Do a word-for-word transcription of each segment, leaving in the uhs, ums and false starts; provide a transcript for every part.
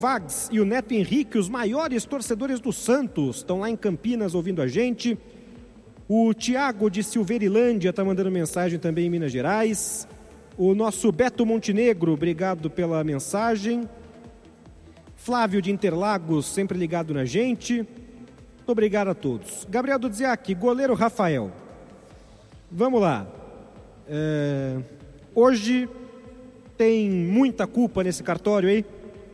Vags e o Neto Henrique, os maiores torcedores do Santos, estão lá em Campinas ouvindo a gente. O Tiago de Silveirilândia está mandando mensagem também em Minas Gerais. O nosso Beto Montenegro, obrigado pela mensagem. Flávio de Interlagos, sempre ligado na gente. Muito obrigado a todos. Gabriel Dudziak, goleiro Rafael. Vamos lá. É... Hoje tem muita culpa nesse cartório, hein?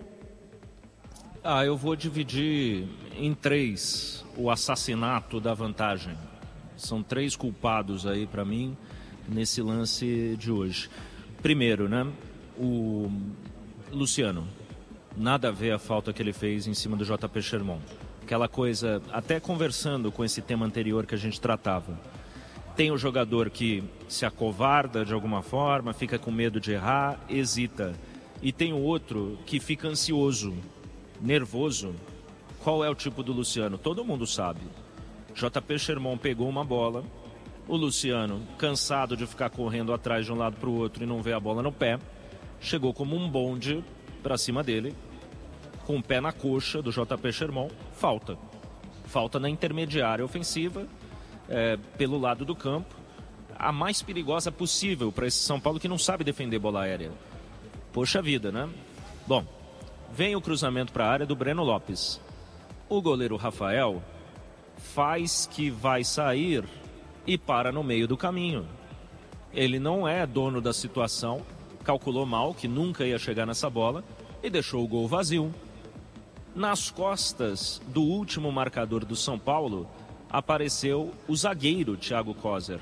Ah, eu vou dividir em três o assassinato da vantagem. São três culpados aí para mim nesse lance de hoje. Primeiro, né, o Luciano. Nada a ver a falta que ele fez em cima do J P Sherman. Aquela coisa, até conversando com esse tema anterior que a gente tratava. Tem o jogador que se acovarda de alguma forma, fica com medo de errar, hesita. E tem o outro que fica ansioso, nervoso. Qual é o tipo do Luciano? Todo mundo sabe. J P Sherman pegou uma bola, o Luciano, cansado de ficar correndo atrás de um lado para o outro e não ver a bola no pé, chegou como um bonde para cima dele, com o pé na coxa do J P Sherman, falta. Falta na intermediária ofensiva, é, pelo lado do campo, a mais perigosa possível para esse São Paulo que não sabe defender bola aérea. Poxa vida, né? Bom, vem o cruzamento para a área do Breno Lopes. O goleiro Rafael faz que vai sair e para no meio do caminho. Ele não é dono da situação, calculou mal que nunca ia chegar nessa bola e deixou o gol vazio. Nas costas do último marcador do São Paulo apareceu o zagueiro Thiago Kozer.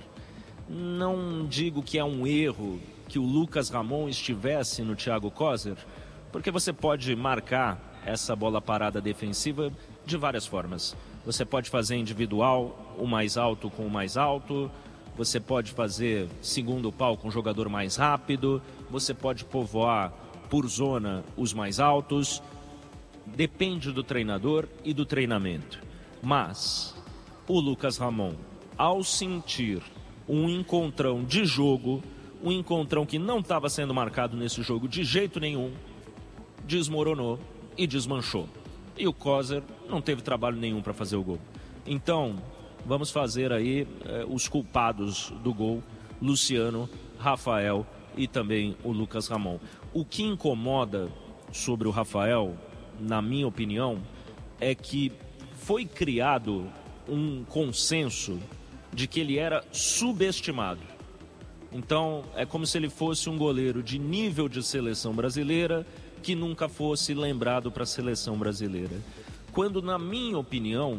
Não digo que é um erro que o Lucas Ramon estivesse no Thiago Kozer, porque você pode marcar essa bola parada defensiva de várias formas. Você pode fazer individual, o mais alto com o mais alto, você pode fazer segundo pau com o jogador mais rápido, você pode povoar por zona os mais altos. Depende do treinador e do treinamento. Mas o Lucas Ramon, ao sentir um encontrão de jogo, um encontrão que não estava sendo marcado nesse jogo de jeito nenhum, desmoronou e desmanchou. E o Kozer não teve trabalho nenhum para fazer o gol. Então, vamos fazer aí eh, os culpados do gol, Luciano, Rafael e também o Lucas Ramon. O que incomoda sobre o Rafael, na minha opinião, é que foi criado um consenso de que ele era subestimado. Então, é como se ele fosse um goleiro de nível de seleção brasileira que nunca fosse lembrado para a seleção brasileira. Quando, na minha opinião,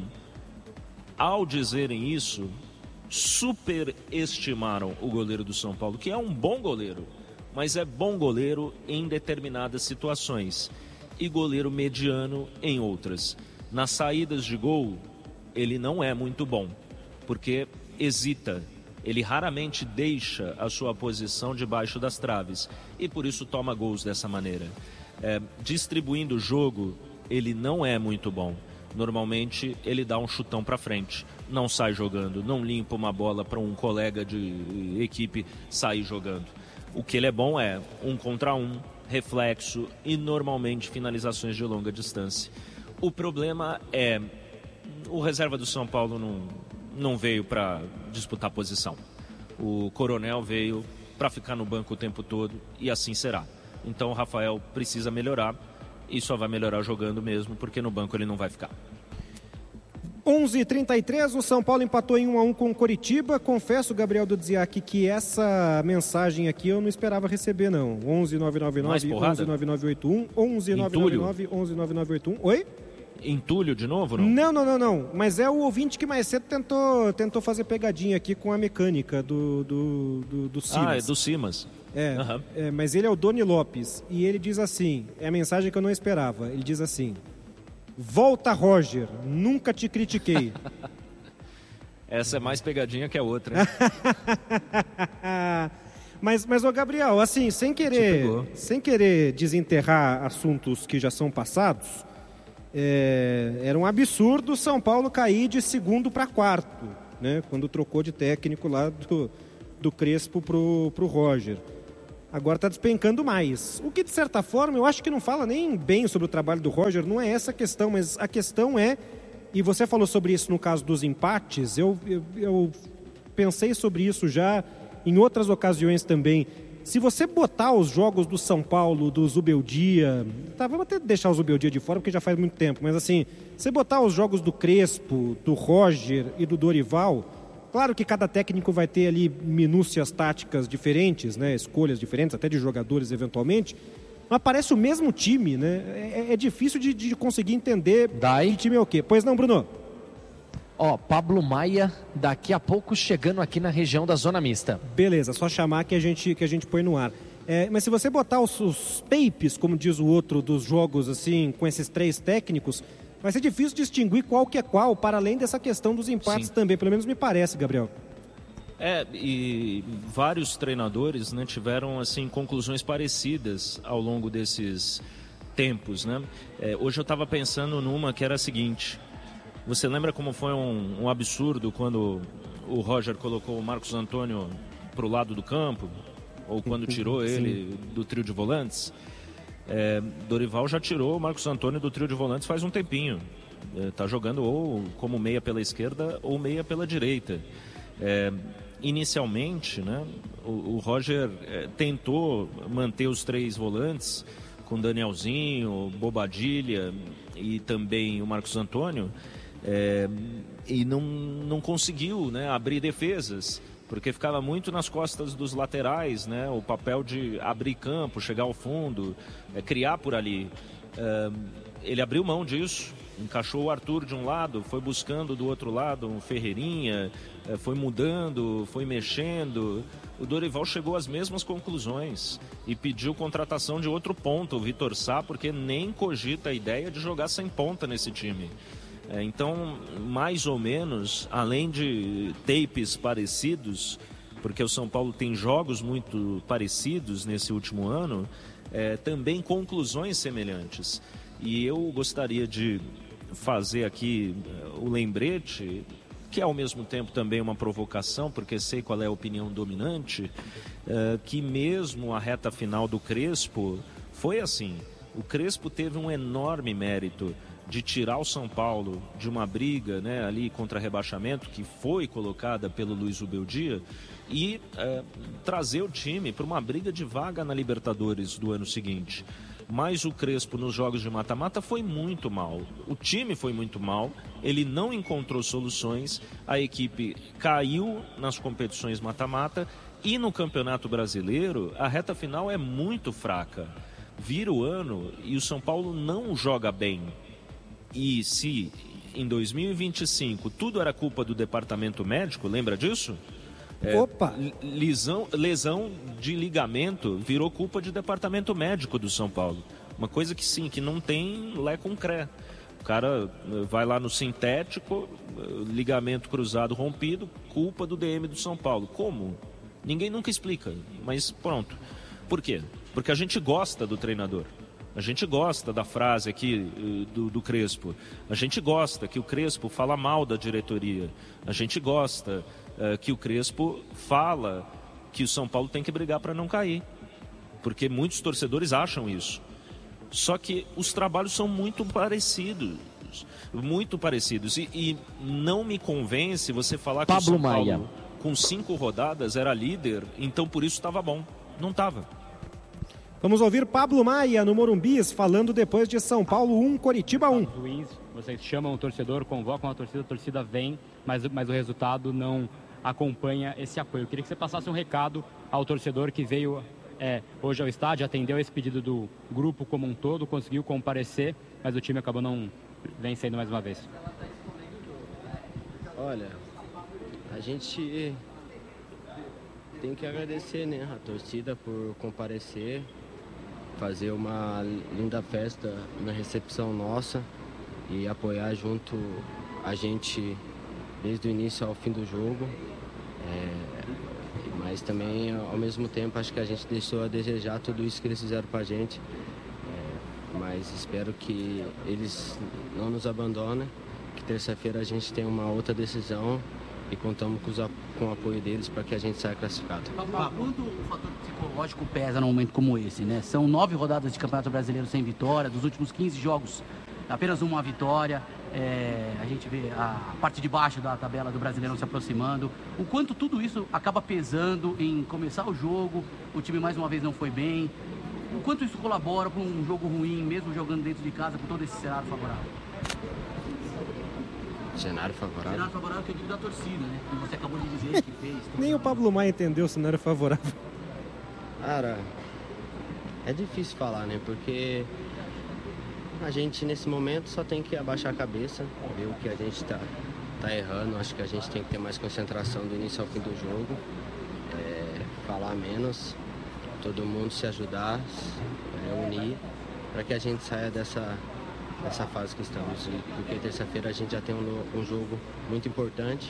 ao dizerem isso, superestimaram o goleiro do São Paulo, que é um bom goleiro, mas é bom goleiro em determinadas situações e goleiro mediano em outras. Nas saídas de gol, ele não é muito bom, porque hesita. Ele raramente deixa a sua posição debaixo das traves e por isso toma gols dessa maneira. É, distribuindo o jogo, ele não é muito bom. Normalmente ele dá um chutão para frente, não sai jogando, não limpa uma bola para um colega de equipe sair jogando. O que ele é bom é um contra um, reflexo e normalmente finalizações de longa distância. O problema é o reserva do São Paulo não, não veio para disputar posição. O Coronel veio para ficar no banco o tempo todo e assim será. Então o Rafael precisa melhorar e só vai melhorar jogando mesmo, porque no banco ele não vai ficar. onze e trinta e três, o São Paulo empatou em um a um com o Coritiba. Confesso, Gabriel Dudziak, que essa mensagem aqui eu não esperava receber, não. onze nove nove nove, onze nove nove oito um, onze nove nove nove, onze nove nove oito um. Oi? Entulho de novo, não? Não, não, não, não. Mas é o ouvinte que mais cedo tentou, tentou fazer pegadinha aqui com a mecânica do, do, do, do Simas. Ah, é do Simas. É, uhum. é, mas ele é o Doni Lopes. E ele diz assim, é a mensagem que eu não esperava. Ele diz assim: volta, Roger, nunca te critiquei. Essa é mais pegadinha que a outra, hein? mas, mas, ô Gabriel, assim, sem querer, sem querer desenterrar assuntos que já são passados, é, era um absurdo o São Paulo cair de segundo para quarto, né? Quando trocou de técnico lá do, do Crespo pro, pro Roger. agora está despencando mais. O que, de certa forma, eu acho que não fala nem bem sobre o trabalho do Roger, não é essa a questão, mas a questão é, e você falou sobre isso no caso dos empates, eu, eu, eu pensei sobre isso já em outras ocasiões também. Se você botar os jogos do São Paulo, do Zubeldia, tá, vamos até deixar o Zubeldia de fora porque já faz muito tempo, mas assim, você botar os jogos do Crespo, do Roger e do Dorival, claro que cada técnico vai ter ali minúcias táticas diferentes, né, escolhas diferentes, até de jogadores eventualmente, mas parece o mesmo time, né? É, é difícil de, de conseguir entender Dai. que time é o quê. Pois não, Bruno? Ó, Pablo Maia, daqui a pouco chegando aqui na região da Zona Mista. Beleza, só chamar que a gente, que a gente põe no ar. É, mas se você botar os, os tapes, como diz o outro, dos jogos, assim, com esses três técnicos, vai ser difícil distinguir qual que é qual, para além dessa questão dos empates. Sim. Também, pelo menos me parece, Gabriel. É, e vários treinadores, né, tiveram, assim, conclusões parecidas ao longo desses tempos, né? É, hoje eu estava pensando numa que era a seguinte... Você lembra como foi um, um absurdo quando o Roger colocou o Marcos Antônio para o lado do campo? Ou quando tirou ele Sim. do trio de volantes? É, Dorival já tirou o Marcos Antônio do trio de volantes faz um tempinho. Está é, jogando ou como meia pela esquerda ou meia pela direita. É, inicialmente, né, o, o Roger é, tentou manter os três volantes com Danielzinho, Bobadilha e também o Marcos Antônio. É, e não, não conseguiu, né, abrir defesas, porque ficava muito nas costas dos laterais, né, o papel de abrir campo, chegar ao fundo, é, criar por ali. É, ele abriu mão disso, encaixou o Arthur de um lado, foi buscando do outro lado um Ferreirinha, é, foi mudando, foi mexendo. O Dorival chegou às mesmas conclusões e pediu contratação de outro ponta, o Vitor Sá, porque nem cogita a ideia de jogar sem ponta nesse time. É, então, mais ou menos, além de tapes parecidos, porque o São Paulo tem jogos muito parecidos nesse último ano, é, também conclusões semelhantes. E eu gostaria de fazer aqui o lembrete, que é ao mesmo tempo também uma provocação, porque sei qual é a opinião dominante, é, que mesmo a reta final do Crespo foi assim. O Crespo teve um enorme mérito de tirar o São Paulo de uma briga, né, ali contra rebaixamento que foi colocada pelo Luiz Zubeldia e é, trazer o time para uma briga de vaga na Libertadores do ano seguinte. Mas o Crespo nos jogos de mata-mata foi muito mal. O time foi muito mal, ele não encontrou soluções, a equipe caiu nas competições mata-mata e no Campeonato Brasileiro a reta final é muito fraca. Vira o ano e o São Paulo não joga bem. E se em dois mil e vinte e cinco tudo era culpa do departamento médico, lembra disso? É, Opa! Lesão, lesão de ligamento virou culpa de departamento médico do São Paulo. Uma coisa que sim, que não tem lé com cré. O cara vai lá no sintético, ligamento cruzado rompido, culpa do D M do São Paulo. Como? Ninguém nunca explica, mas pronto. Por quê? Porque a gente gosta do treinador. A gente gosta da frase aqui do, do Crespo. A gente gosta que o Crespo fala mal da diretoria. A gente gosta uh, que o Crespo fala que o São Paulo tem que brigar para não cair. Porque muitos torcedores acham isso. Só que os trabalhos são muito parecidos. Muito parecidos. E, e não me convence você falar que Pablo o São Paulo, Maia, com cinco rodadas, era líder, então por isso estava bom. Não estava. Vamos ouvir Pablo Maia no Morumbis falando depois de São Paulo um, Coritiba um. Luiz, vocês chamam o torcedor, convocam a torcida, a torcida vem, mas, mas o resultado não acompanha esse apoio. Eu queria que você passasse um recado ao torcedor que veio é, hoje ao estádio, atendeu esse pedido do grupo como um todo, conseguiu comparecer, mas o time acabou não vencendo mais uma vez. Olha, a gente tem que agradecer, né, a torcida por comparecer, fazer uma linda festa na recepção nossa e apoiar junto a gente desde o início ao fim do jogo. É, mas também, ao mesmo tempo, acho que a gente deixou a desejar tudo isso que eles fizeram pra gente. É, mas espero que eles não nos abandonem, que terça-feira a gente tenha uma outra decisão e contamos com, os, com o apoio deles para que a gente saia classificado. Quanto o fator psicológico pesa num momento como esse, né? São nove rodadas de Campeonato Brasileiro sem vitória, dos últimos quinze jogos, apenas uma vitória. É, a gente vê a parte de baixo da tabela do Brasileirão se aproximando. O quanto tudo isso acaba pesando em começar o jogo, o time mais uma vez não foi bem. O quanto isso colabora para um jogo ruim, mesmo jogando dentro de casa, com todo esse cenário favorável? Cenário favorável? Cenário favorável que eu digo da torcida, né? Que você acabou de dizer que fez. Nem o Pablo Maia entendeu o cenário favorável. Cara, é difícil falar, né? Porque a gente, nesse momento, só tem que abaixar a cabeça, ver o que a gente tá, tá errando. Acho que a gente tem que ter mais concentração do início ao fim do jogo, é, falar menos, todo mundo se ajudar, é, unir, para que a gente saia dessa, dessa fase que estamos. E, porque terça-feira a gente já tem um, um jogo muito importante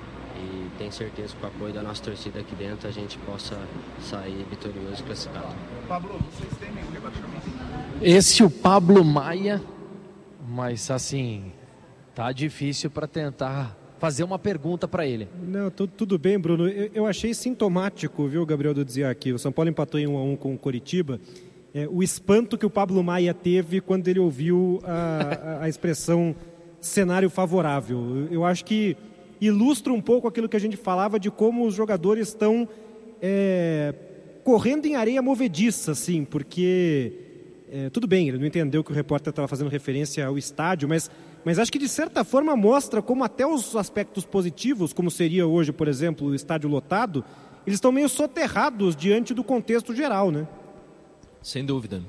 e tenho certeza que com o apoio da nossa torcida aqui dentro a gente possa sair vitorioso e classificado. Pablo, vocês temem o rebaixamento? Esse o Pablo Maia, mas assim, tá difícil para tentar fazer uma pergunta para ele. Não, tudo, tudo bem, Bruno. Eu, eu achei sintomático, viu, Gabriel, do dizer aqui. O São Paulo empatou em um a um com o Coritiba. É, o espanto que o Pablo Maia teve quando ele ouviu a, a, a expressão cenário favorável. Eu, eu acho que ilustra um pouco aquilo que a gente falava de como os jogadores estão é, correndo em areia movediça, assim, porque... É, tudo bem, ele não entendeu que o repórter estava fazendo referência ao estádio, mas, mas acho que de certa forma mostra como até os aspectos positivos, como seria hoje, por exemplo, o estádio lotado, eles estão meio soterrados diante do contexto geral, né? Sem dúvida.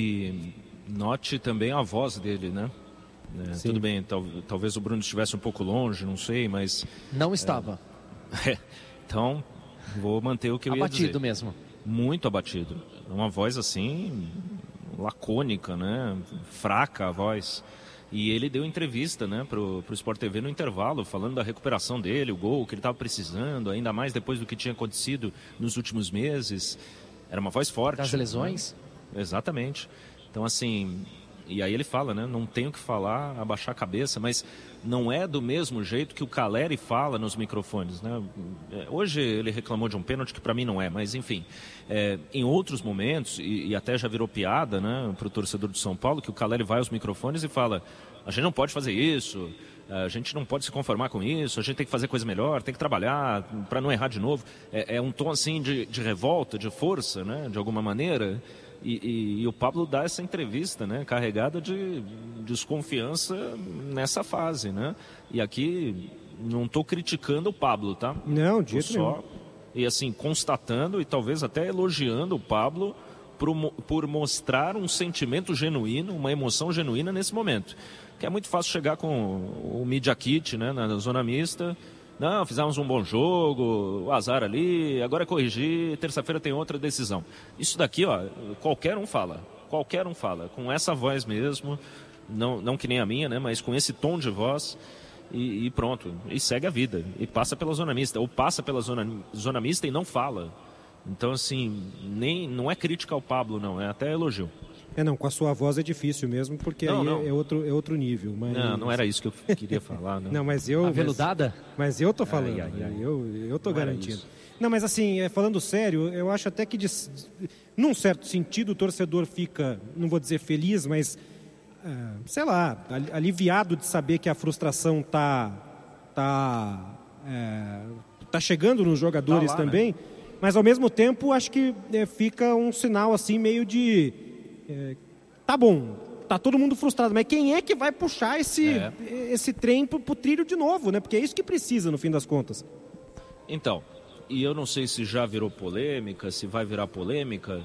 E note também a voz dele, né? É, tudo bem, tal, talvez o Bruno estivesse um pouco longe, não sei, mas... Não estava. É, então, vou manter o que eu ia dizer. Abatido mesmo. Muito abatido. Uma voz assim... lacônica, né? Fraca a voz. E ele deu entrevista, né, pro, pro Sport T V no intervalo, falando da recuperação dele, o gol que ele estava precisando, ainda mais depois do que tinha acontecido nos últimos meses. Era uma voz forte. Das lesões? Né? Exatamente. Então, assim, e aí ele fala, né, não tenho que falar, abaixar a cabeça, mas não é do mesmo jeito que o Caleri fala nos microfones, né? Hoje ele reclamou de um pênalti que para mim não é, mas enfim, é, em outros momentos, e, e até já virou piada, né, para o torcedor do São Paulo, que o Caleri vai aos microfones e fala: a gente não pode fazer isso, a gente não pode se conformar com isso, a gente tem que fazer coisa melhor, tem que trabalhar para não errar de novo. É, é um tom assim de, de revolta, de força, né, de alguma maneira. E, e, e o Pablo dá essa entrevista, né, carregada de desconfiança nessa fase, né? E aqui não estou criticando o Pablo, tá? Não, de jeito só e assim constatando e talvez até elogiando o Pablo por, por mostrar um sentimento genuíno, uma emoção genuína nesse momento. Que é muito fácil chegar com o Media Kit, né, na zona mista. Não, fizemos um bom jogo, o azar ali, agora é corrigir, terça-feira tem outra decisão. Isso daqui, ó, qualquer um fala, qualquer um fala, com essa voz mesmo, não, não que nem a minha, né, mas com esse tom de voz e, e pronto, e segue a vida, e passa pela zona mista, ou passa pela zona, zona mista e não fala. Então, assim, nem, não é crítica ao Pablo, não, é até elogio. É, não, com a sua voz é difícil mesmo, porque não, aí não. É, outro, é outro nível. Mas... Não, não era isso que eu queria falar. Não, não mas eu... Aveludada? Mas, mas eu tô falando, ai, ai, ai. eu, eu tô não garantindo. Não, mas assim, falando sério, eu acho até que, de, num certo sentido, o torcedor fica, não vou dizer feliz, mas, uh, sei lá, aliviado de saber que a frustração tá, tá, é, tá chegando nos jogadores tá lá, também, né? Mas ao mesmo tempo acho que é, fica um sinal assim meio de... É, tá bom, tá todo mundo frustrado, mas quem é que vai puxar esse, é. esse trem pro, pro trilho de novo, né? Porque é isso que precisa, no fim das contas. Então, e eu não sei se já virou polêmica, se vai virar polêmica,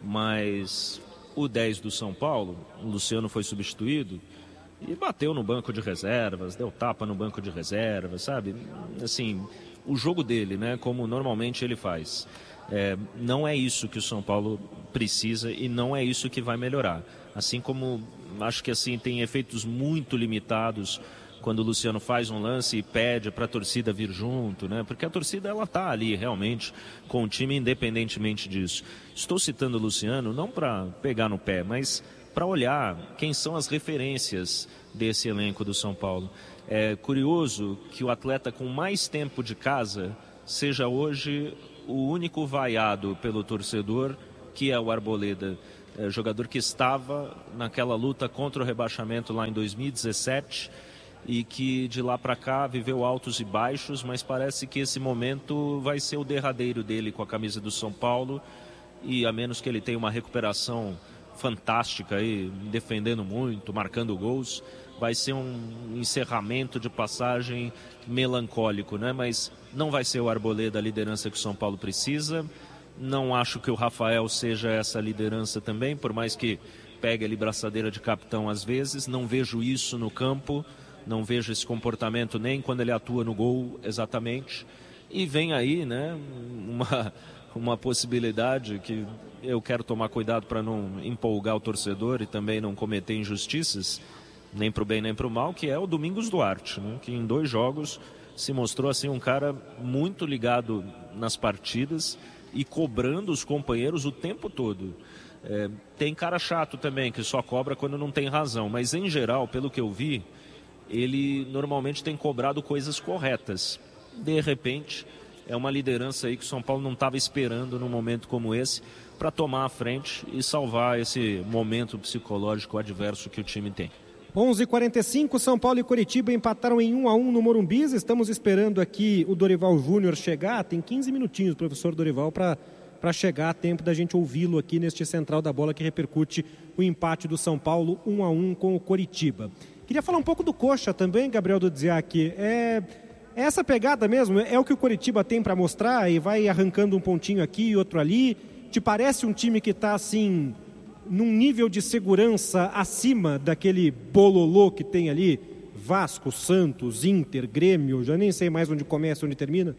mas o dez do São Paulo, o Luciano foi substituído e bateu no banco de reservas, deu tapa no banco de reservas, sabe? Assim, o jogo dele, né? Como normalmente ele faz. É, não é isso que o São Paulo precisa e não é isso que vai melhorar. Assim como acho que assim tem efeitos muito limitados quando o Luciano faz um lance e pede para a torcida vir junto, né? Porque a torcida ela tá ali realmente com o time independentemente disso. Estou citando o Luciano não para pegar no pé, mas para olhar quem são as referências desse elenco do São Paulo. É curioso que o atleta com mais tempo de casa seja hoje o único vaiado pelo torcedor, que é o Arboleda, é, jogador que estava naquela luta contra o rebaixamento lá em dois mil e dezessete e que de lá para cá viveu altos e baixos, mas parece que esse momento vai ser o derradeiro dele com a camisa do São Paulo, e a menos que ele tenha uma recuperação fantástica aí, defendendo muito, marcando gols, vai ser um encerramento de passagem melancólico, né? Mas não vai ser o Arboleda a liderança que o São Paulo precisa. Não acho que o Rafael seja essa liderança também, por mais que pegue ali braçadeira de capitão às vezes. Não vejo isso no campo, não vejo esse comportamento nem quando ele atua no gol exatamente. E vem aí, né, uma, uma possibilidade que eu quero tomar cuidado para não empolgar o torcedor e também não cometer injustiças, nem para o bem nem para o mal, que é o Domingos Duarte, né, que em dois jogos se mostrou assim um cara muito ligado nas partidas e cobrando os companheiros o tempo todo. É, tem cara chato também, que só cobra quando não tem razão, mas em geral, pelo que eu vi, ele normalmente tem cobrado coisas corretas. De repente, é uma liderança aí que o São Paulo não estava esperando num momento como esse, para tomar a frente e salvar esse momento psicológico adverso que o time tem. onze e quarenta e cinco, São Paulo e Coritiba empataram em um a um no Morumbi. Estamos esperando aqui o Dorival Júnior chegar. Tem quinze minutinhos, professor Dorival, para para chegar a tempo da gente ouvi-lo aqui neste Central da Bola que repercute o empate do São Paulo um a um com o Coritiba. Queria falar um pouco do Coxa também, Gabriel Dudziak. É, é essa pegada mesmo? É o que o Coritiba tem para mostrar e vai arrancando um pontinho aqui e outro ali? Te parece um time que está assim, num nível de segurança acima daquele bololô que tem ali? Vasco, Santos, Inter, Grêmio, já nem sei mais onde começa, onde termina?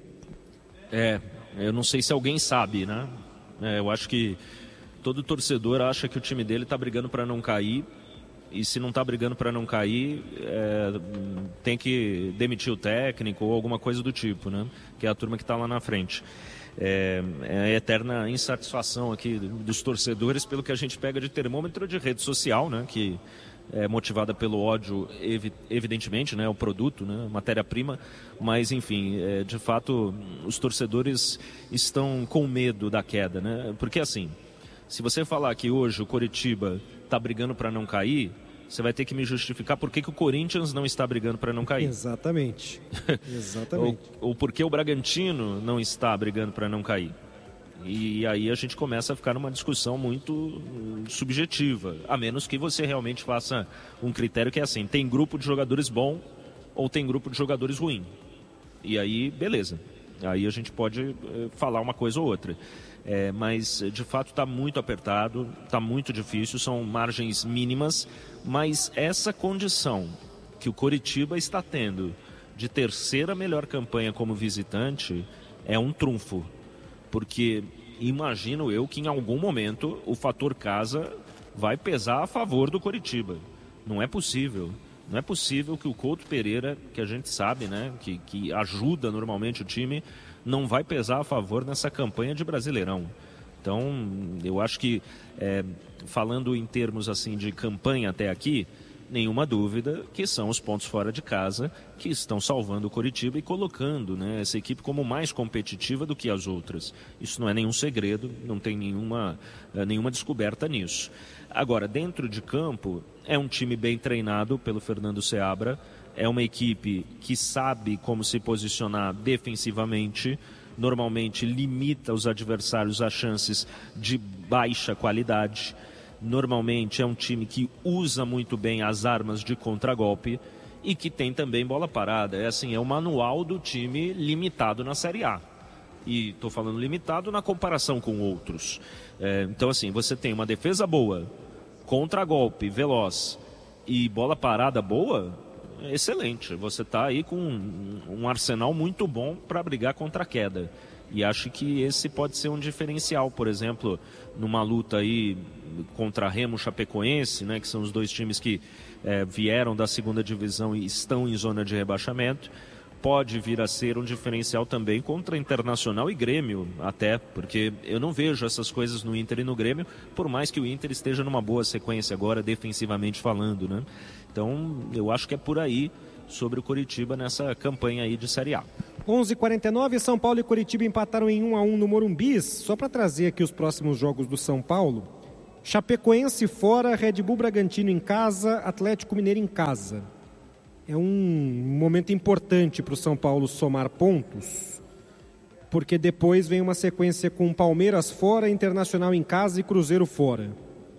É, eu não sei se alguém sabe, né? É, eu acho que todo torcedor acha que o time dele está brigando para não cair, e se não está brigando para não cair, é, tem que demitir o técnico ou alguma coisa do tipo, né? Que é a turma que está lá na frente. É, é a eterna insatisfação aqui dos torcedores pelo que a gente pega de termômetro de rede social, né? Que é motivada pelo ódio, evidentemente, né? O produto, né? Matéria-prima, mas enfim, é, de fato, os torcedores estão com medo da queda, né? Porque assim, se você falar que hoje o Coritiba está brigando para não cair, você vai ter que me justificar por que, que o Corinthians não está brigando para não cair. Exatamente. Exatamente. ou, ou por que o Bragantino não está brigando para não cair. E aí a gente começa a ficar numa discussão muito subjetiva, a menos que você realmente faça um critério que é assim, tem grupo de jogadores bom ou tem grupo de jogadores ruim. E aí, beleza. Aí a gente pode eh, falar uma coisa ou outra. É, mas de fato está muito apertado, está muito difícil, são margens mínimas, mas essa condição que o Coritiba está tendo de terceira melhor campanha como visitante é um trunfo, porque imagino eu que em algum momento o fator casa vai pesar a favor do Coritiba. Não é possível. Não é possível que o Couto Pereira, que a gente sabe, né, que, que ajuda normalmente o time, não vai pesar a favor nessa campanha de Brasileirão. Então, eu acho que, é, falando em termos assim de campanha até aqui, nenhuma dúvida que são os pontos fora de casa que estão salvando o Coritiba e colocando, né, essa equipe como mais competitiva do que as outras. Isso não é nenhum segredo, não tem nenhuma, nenhuma descoberta nisso. Agora, dentro de campo, é um time bem treinado pelo Fernando Seabra, é uma equipe que sabe como se posicionar defensivamente, normalmente limita os adversários a chances de baixa qualidade. Normalmente é um time que usa muito bem as armas de contragolpe e que tem também bola parada. É assim, é o manual do time limitado na Série A. E estou falando limitado na comparação com outros. É, então assim, você tem uma defesa boa, contragolpe veloz e bola parada boa, excelente. Você está aí com um, um arsenal muito bom para brigar contra a queda. E acho que esse pode ser um diferencial, por exemplo, numa luta aí contra Remo Chapecoense, né, que são os dois times que é, vieram da segunda divisão e estão em zona de rebaixamento. pode vir a ser um diferencial também contra Internacional e Grêmio, até, porque eu não vejo essas coisas no Inter e no Grêmio, por mais que o Inter esteja numa boa sequência agora, defensivamente falando, né? Então, eu acho que é por aí sobre o Coritiba nessa campanha aí de Série A. onze e quarenta e nove, São Paulo e Coritiba empataram em um a um no Morumbi. Só para trazer aqui os próximos jogos do São Paulo: Chapecoense fora, Red Bull Bragantino em casa, Atlético Mineiro em casa. É um momento importante para o São Paulo somar pontos, porque depois vem uma sequência com Palmeiras fora, Internacional em casa e Cruzeiro fora.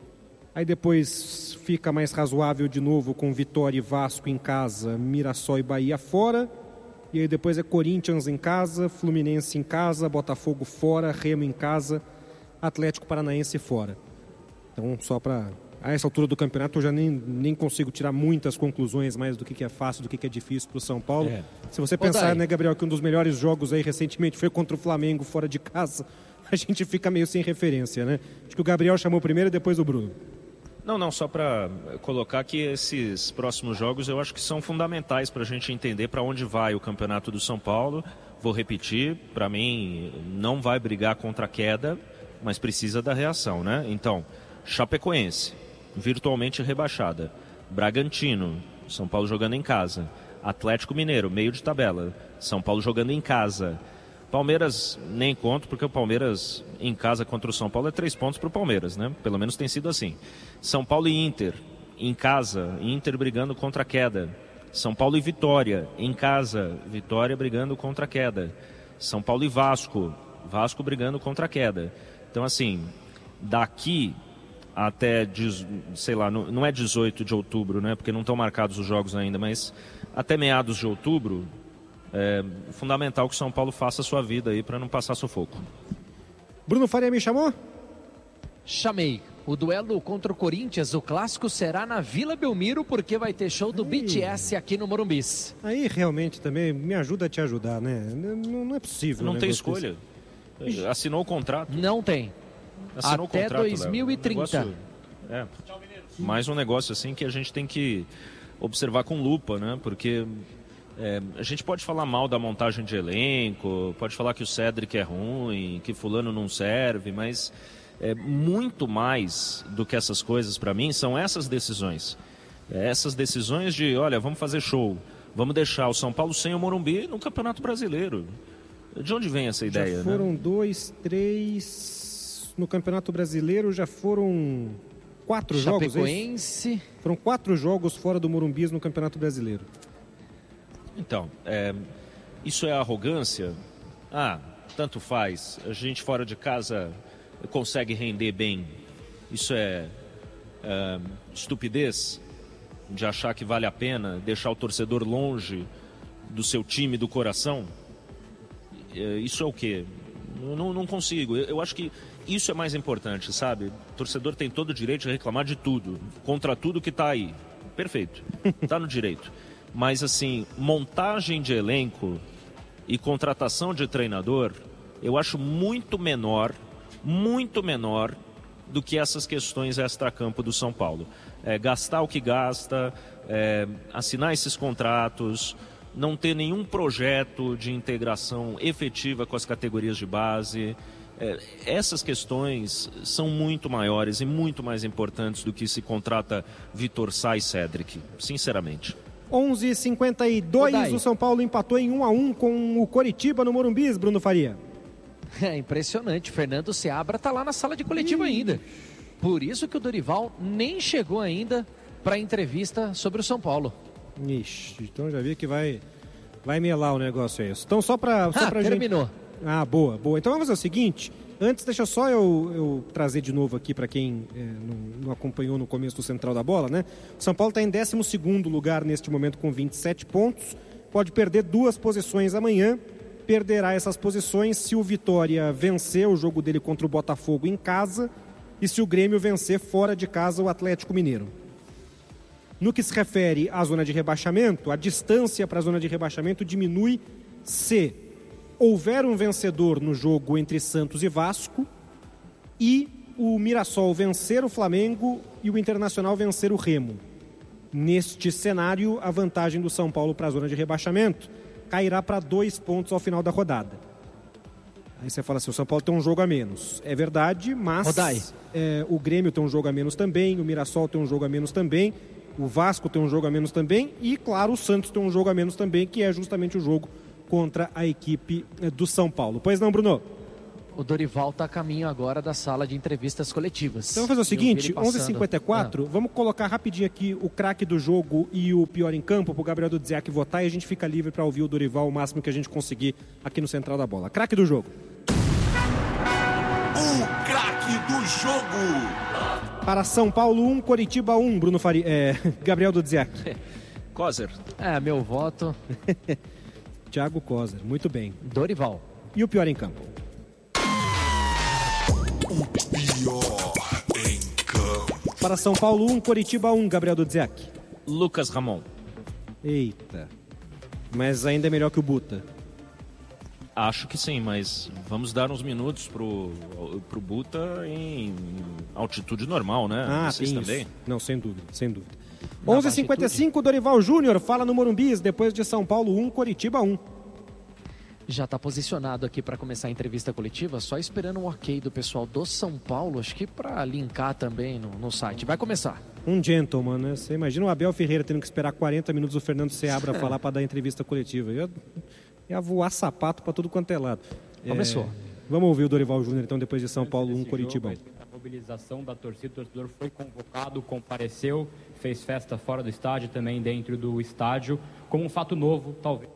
Aí depois fica mais razoável de novo com Vitória e Vasco em casa, Mirassol e Bahia fora. E aí depois é Corinthians em casa, Fluminense em casa, Botafogo fora, Remo em casa, Atlético Paranaense fora. Então, só para... A essa altura do campeonato eu já nem, nem consigo tirar muitas conclusões mais do que, que é fácil, do que, que é difícil para o São Paulo. É. Se você pensar, né, Gabriel, que um dos melhores jogos aí recentemente foi contra o Flamengo fora de casa, a gente fica meio sem referência, né? Acho que o Gabriel chamou primeiro e depois o Bruno. Não, não, só para colocar que esses próximos jogos eu acho que são fundamentais para a gente entender para onde vai o campeonato do São Paulo. Vou repetir, para mim não vai brigar contra a queda, mas precisa da reação, né? Então, Chapecoense, virtualmente rebaixada. Bragantino, São Paulo jogando em casa. Atlético Mineiro, meio de tabela. São Paulo jogando em casa. Palmeiras nem conto, porque o Palmeiras em casa contra o São Paulo é três pontos para o Palmeiras, né? Pelo menos tem sido assim. São Paulo e Inter, em casa, Inter brigando contra a queda. São Paulo e Vitória, em casa, Vitória brigando contra a queda. São Paulo e Vasco, Vasco brigando contra a queda. Então, assim, daqui até, sei lá, não é dezoito de outubro, né? Porque não estão marcados os jogos ainda, mas até meados de outubro, é fundamental que o São Paulo faça a sua vida aí para não passar sufoco. Bruno Faria me chamou? Chamei. O duelo contra o Corinthians, o clássico, será na Vila Belmiro, porque vai ter show do aí. B T S aqui no Morumbi. Aí realmente também me ajuda a te ajudar, né? Não, não é possível. Não né, tem escolha. Desse... Assinou o contrato. Não tem. Assinou Até o contrato, dois mil e trinta. Um negócio... é. Mais um negócio assim que a gente tem que observar com lupa, né? Porque é, a gente pode falar mal da montagem de elenco, pode falar que o Cédric é ruim, que fulano não serve, mas é, muito mais do que essas coisas para mim são essas decisões. É, essas decisões de, olha, vamos fazer show, vamos deixar o São Paulo sem o Morumbi no Campeonato Brasileiro. De onde vem essa ideia? Já foram né? dois, três... No Campeonato Brasileiro já foram quatro jogos. Chapecoense. Foram quatro jogos fora do Morumbi no Campeonato Brasileiro. Então, é, isso é arrogância? Ah, tanto faz. A gente fora de casa consegue render bem. Isso é, é estupidez de achar que vale a pena deixar o torcedor longe do seu time, do coração? É, isso é o quê? Eu não, não consigo. Eu, eu acho que isso é mais importante, sabe? O torcedor tem todo o direito de reclamar de tudo, contra tudo que está aí. Perfeito, está no direito. Mas, assim, montagem de elenco e contratação de treinador, eu acho muito menor, muito menor do que essas questões extracampo do São Paulo. É, gastar o que gasta, é, assinar esses contratos, não ter nenhum projeto de integração efetiva com as categorias de base. É, essas questões são muito maiores e muito mais importantes do que se contrata Vitor Sá e Cédric, sinceramente. onze e cinquenta e dois, o São Paulo empatou em um a um com o Coritiba no Morumbi, Bruno Faria. É impressionante, Fernando Seabra está lá na sala de coletiva Ih. ainda. Por isso que o Dorival nem chegou ainda para a entrevista sobre o São Paulo. Ixi, então já vi que vai, vai melar o negócio aí. Então só para só ah, pra terminou. Gente... Ah, boa, boa. Então vamos fazer o seguinte, antes deixa só eu, eu trazer de novo aqui para quem é, não, não acompanhou no começo do Central da Bola, né? O São Paulo está em décimo segundo lugar neste momento com vinte e sete pontos, pode perder duas posições amanhã, perderá essas posições se o Vitória vencer o jogo dele contra o Botafogo em casa e se o Grêmio vencer fora de casa o Atlético Mineiro. No que se refere à zona de rebaixamento, a distância para a zona de rebaixamento diminui se houver um vencedor no jogo entre Santos e Vasco e o Mirassol vencer o Flamengo e o Internacional vencer o Remo. Neste cenário, a vantagem do São Paulo para a zona de rebaixamento cairá para dois pontos ao final da rodada. Aí você fala assim, o São Paulo tem um jogo a menos. É verdade, mas é, o Grêmio tem um jogo a menos também, o Mirassol tem um jogo a menos também, o Vasco tem um jogo a menos também e, claro, o Santos tem um jogo a menos também, que é justamente o jogo contra a equipe do São Paulo. Pois não, Bruno? O Dorival está a caminho agora da sala de entrevistas coletivas. Então vamos fazer o seguinte, onze e cinquenta e quatro, ah. vamos colocar rapidinho aqui o craque do jogo e o pior em campo para o Gabriel Dudziak votar e a gente fica livre para ouvir o Dorival o máximo que a gente conseguir aqui no Central da Bola. Craque do jogo. O craque do jogo. Para São Paulo um, Coritiba um, Bruno Faria, é, Gabriel Dudziak. Coser. É, meu voto. Thiago Coser, muito bem. Dorival. E o pior em campo? O pior em campo. Para São Paulo um, Coritiba um, Gabriel Dudziak. Lucas Ramon. Eita. Mas ainda é melhor que o Buta. Acho que sim, mas vamos dar uns minutos pro, pro Buta em altitude normal, né? Ah, Vocês tem também? Isso. Não, sem dúvida, sem dúvida. Na onze e cinquenta e cinco, Dorival Júnior fala no Morumbis, depois de São Paulo um, Coritiba um. Já está posicionado aqui para começar a entrevista coletiva, só esperando o ok do pessoal do São Paulo, acho que para linkar também no, no site. Vai começar. Um gentleman, né? Você imagina o Abel Ferreira tendo que esperar quarenta minutos o Fernando Seabra falar para dar entrevista coletiva. Ia, ia voar sapato para tudo quanto é lado. Começou. É, vamos ouvir o Dorival Júnior, então, depois de São Paulo um, Coritiba um. A mobilização da torcida, o torcedor foi convocado, compareceu, fez festa fora do estádio, também dentro do estádio, como um fato novo, talvez.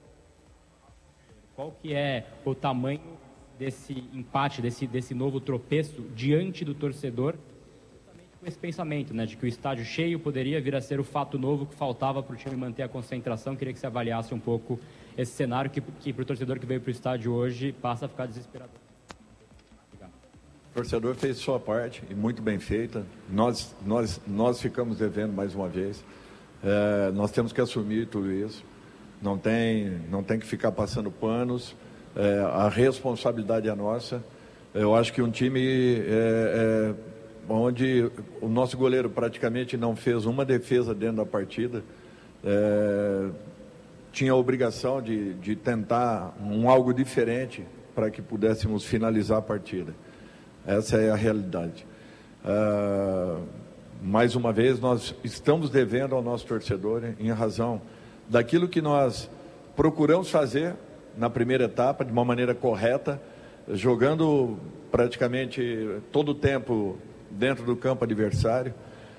Qual que é o tamanho desse empate, desse, desse novo tropeço diante do torcedor? Justamente com esse pensamento, né, de que o estádio cheio poderia vir a ser o fato novo que faltava para o time manter a concentração. Queria que você avaliasse um pouco esse cenário que, que para o torcedor que veio para o estádio hoje passa a ficar desesperado. Obrigado. O torcedor fez sua parte e muito bem feita. Nós, nós, nós ficamos devendo mais uma vez. É, nós temos que assumir tudo isso. Não tem, não tem que ficar passando panos, é, a responsabilidade é nossa. Eu acho que um time é, é, onde o nosso goleiro praticamente não fez uma defesa dentro da partida, é, tinha a obrigação de, de tentar um algo diferente para que pudéssemos finalizar a partida. Essa é a realidade. É, mais uma vez, nós estamos devendo ao nosso torcedor em razão daquilo que nós procuramos fazer na primeira etapa, de uma maneira correta, jogando praticamente todo o tempo dentro do campo adversário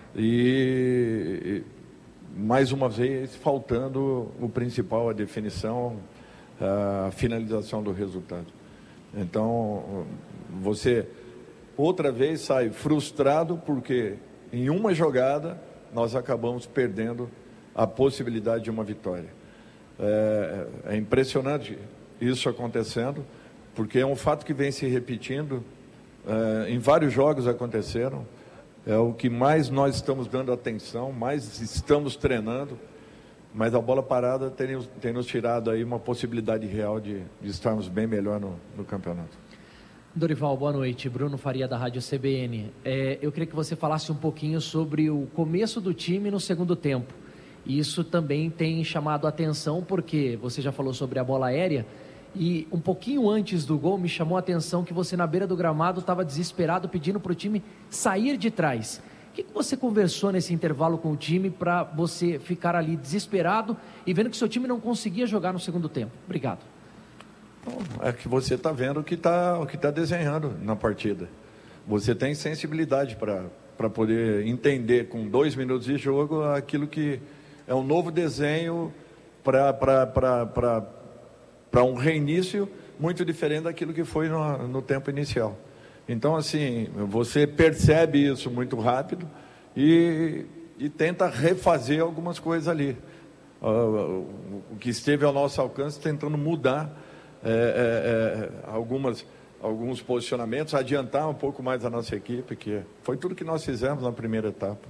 e, mais uma vez, faltando o principal, a definição, a finalização do resultado. Então, você outra vez sai frustrado porque em uma jogada nós acabamos perdendo a possibilidade de uma vitória. É, é impressionante isso acontecendo, porque é um fato que vem se repetindo, é, em vários jogos aconteceram, é o que mais nós estamos dando atenção, mais estamos treinando, mas a bola parada tem, tem nos tirado aí uma possibilidade real de, de estarmos bem melhor no, no campeonato. Dorival, boa noite. Bruno Faria, da Rádio C B N. É, eu queria que você falasse um pouquinho sobre o começo do time no segundo tempo. Isso também tem chamado a atenção porque você já falou sobre a bola aérea e um pouquinho antes do gol me chamou a atenção que você na beira do gramado estava desesperado pedindo para o time sair de trás. O que, que você conversou nesse intervalo com o time para você ficar ali desesperado e vendo que seu time não conseguia jogar no segundo tempo? Obrigado. É que você está vendo o que está o que tá desenhando na partida. Você tem sensibilidade para para poder entender com dois minutos de jogo aquilo que é um novo desenho para um reinício muito diferente daquilo que foi no, no tempo inicial. Então, assim, você percebe isso muito rápido e, e tenta refazer algumas coisas ali. Uh, o que esteve ao nosso alcance, tentando mudar é, é, é, algumas, alguns posicionamentos, adiantar um pouco mais a nossa equipe, que foi tudo que nós fizemos na primeira etapa.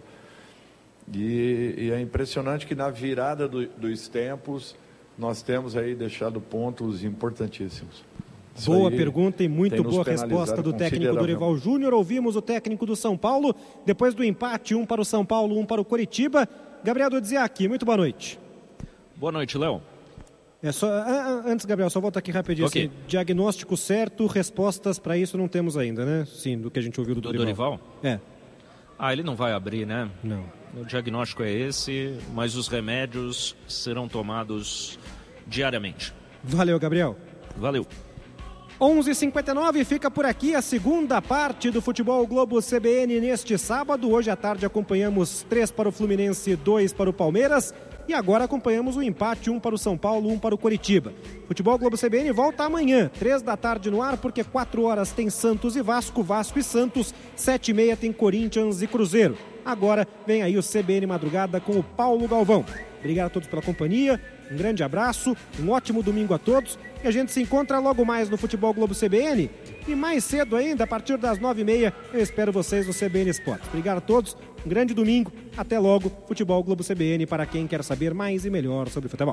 E, e é impressionante que na virada do, dos tempos nós temos aí deixado pontos importantíssimos. Isso boa pergunta e muito boa resposta do técnico Dorival Júnior. Ouvimos o técnico do São Paulo, depois do empate, um para o São Paulo, um para o Coritiba. Gabriel Dudziak, muito boa noite. Boa noite, Léo. É só, antes, Gabriel, só volta aqui rapidinho. Okay. Assim, diagnóstico certo, respostas para isso não temos ainda, né? Sim, do que a gente ouviu do, do Dorival. Dorival? É. Ah, ele não vai abrir, né? Não. O diagnóstico é esse, mas os remédios serão tomados diariamente. Valeu, Gabriel. Valeu. onze e cinquenta e nove, fica por aqui a segunda parte do Futebol Globo C B N neste sábado. Hoje à tarde acompanhamos três para o Fluminense, dois para o Palmeiras. E agora acompanhamos o empate, um para o São Paulo, um para o Coritiba. Futebol Globo C B N volta amanhã, três da tarde no ar, porque quatro horas tem Santos e Vasco, Vasco e Santos, sete e meia tem Corinthians e Cruzeiro. Agora vem aí o C B N Madrugada com o Paulo Galvão. Obrigado a todos pela companhia, um grande abraço, um ótimo domingo a todos. E a gente se encontra logo mais no Futebol Globo C B N. E mais cedo ainda, a partir das nove e meia, eu espero vocês no C B N Esportes. Obrigado a todos, um grande domingo, até logo. Futebol Globo C B N para quem quer saber mais e melhor sobre futebol.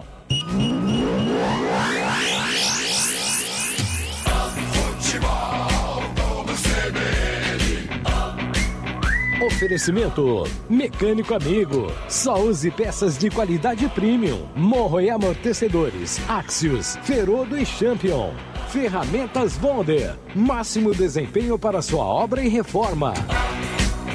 Futebol Globo C B N. Oferecimento Mecânico Amigo. Só use peças de qualidade premium. Morro e amortecedores Axios, Ferodo e Champion. Ferramentas Bonder. Máximo desempenho para sua obra e reforma.